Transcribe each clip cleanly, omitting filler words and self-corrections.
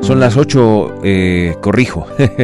Son las 8, corrijo,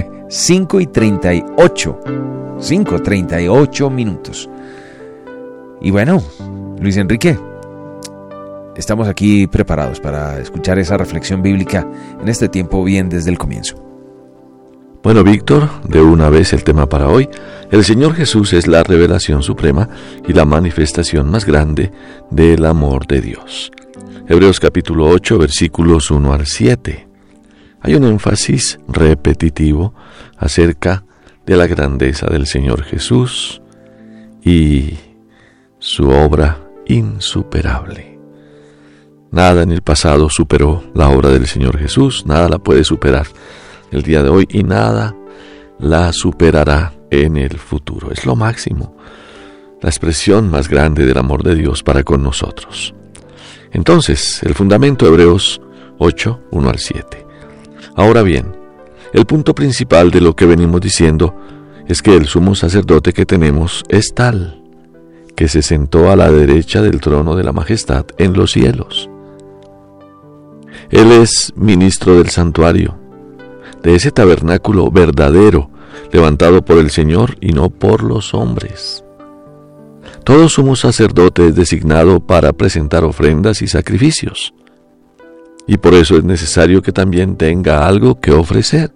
5:38. 5:38 minutos. Y bueno, Luis Enrique, estamos aquí preparados para escuchar esa reflexión bíblica en este tiempo bien desde el comienzo. Bueno, Víctor, de una vez el tema para hoy. El Señor Jesús es la revelación suprema y la manifestación más grande del amor de Dios. Hebreos capítulo 8, versículos 1 al 7. Hay un énfasis repetitivo acerca de la grandeza del Señor Jesús y su obra insuperable. Nada en el pasado superó la obra del Señor Jesús, nada la puede superar el día de hoy y nada la superará en el futuro. Es lo máximo, la expresión más grande del amor de Dios para con nosotros. Entonces, el fundamento, Hebreos 8, 1 al 7. Ahora bien, el punto principal de lo que venimos diciendo es que el sumo sacerdote que tenemos es tal, que se sentó a la derecha del trono de la majestad en los cielos. Él es ministro del santuario, de ese tabernáculo verdadero, levantado por el Señor y no por los hombres. Todo sumo sacerdote es designado para presentar ofrendas y sacrificios, y por eso es necesario que también tenga algo que ofrecer.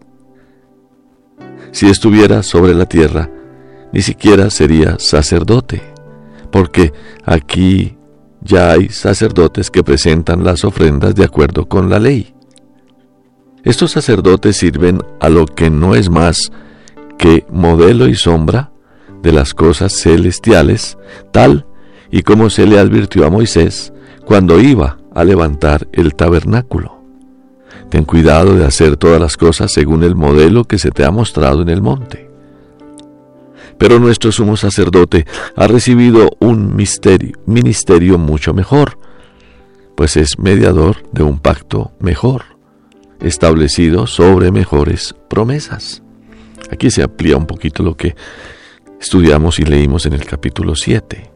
Si estuviera sobre la tierra, ni siquiera sería sacerdote, porque aquí ya hay sacerdotes que presentan las ofrendas de acuerdo con la ley. Estos sacerdotes sirven a lo que no es más que modelo y sombra de las cosas celestiales, tal y como se le advirtió a Moisés cuando iba a levantar el tabernáculo. Ten cuidado de hacer todas las cosas según el modelo que se te ha mostrado en el monte. Pero nuestro sumo sacerdote ha recibido un ministerio mucho mejor, pues es mediador de un pacto mejor, establecido sobre mejores promesas. Aquí se amplía un poquito lo que estudiamos y leímos en el capítulo 7.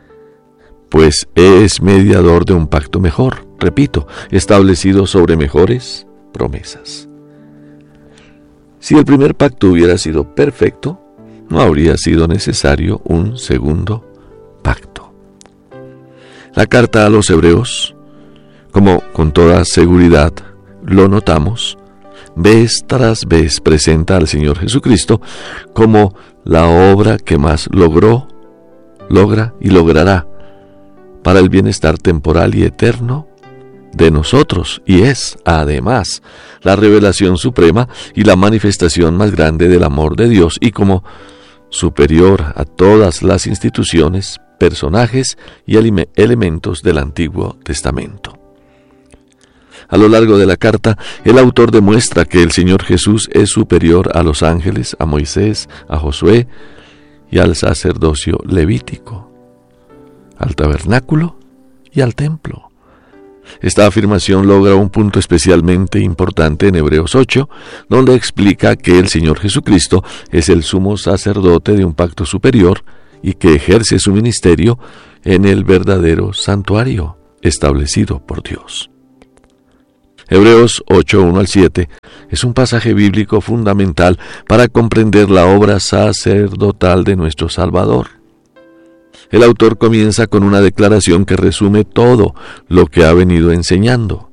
Pues es mediador de un pacto mejor, repito, establecido sobre mejores promesas. Si el primer pacto hubiera sido perfecto, no habría sido necesario un segundo pacto. La carta a los Hebreos, como con toda seguridad lo notamos, vez tras vez presenta al Señor Jesucristo como la obra que más logra y logrará para el bienestar temporal y eterno de nosotros, y es, además, la revelación suprema y la manifestación más grande del amor de Dios, y como superior a todas las instituciones, personajes y elementos del Antiguo Testamento. A lo largo de la carta, el autor demuestra que el Señor Jesús es superior a los ángeles, a Moisés, a Josué y al sacerdocio levítico, al tabernáculo y al templo. Esta afirmación logra un punto especialmente importante en Hebreos 8, donde explica que el Señor Jesucristo es el sumo sacerdote de un pacto superior y que ejerce su ministerio en el verdadero santuario establecido por Dios. Hebreos 8, 1 al 7 es un pasaje bíblico fundamental para comprender la obra sacerdotal de nuestro Salvador. El autor comienza con una declaración que resume todo lo que ha venido enseñando.